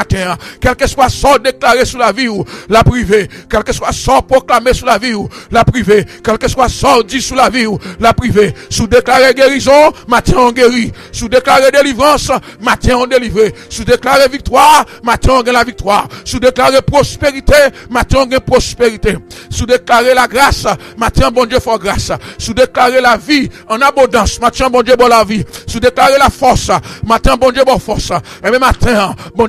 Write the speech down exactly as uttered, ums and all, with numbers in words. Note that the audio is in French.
Quel que soit sort déclaré sur la vie ou la privée, quel que soit sort proclamé sur la vie ou la privée, quel que soit sort dit sur la vie ou la privée, sous déclaré guérison, matin on guérit, sous déclaré délivrance, matin on délivré, sous déclaré victoire, matin on gagne la victoire, sous déclaré prospérité, matin on gagne prospérité, sous déclaré la grâce, matin bon Dieu faut grâce, sous déclaré la vie en abondance, matin bon Dieu bon la vie, sous déclaré la force, matin bon Dieu bon force, et même matin bon